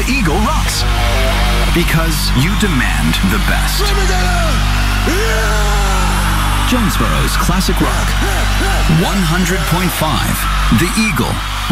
The Eagle rocks. Because you demand the best. Jonesborough's Classic Rock. 100.5. The Eagle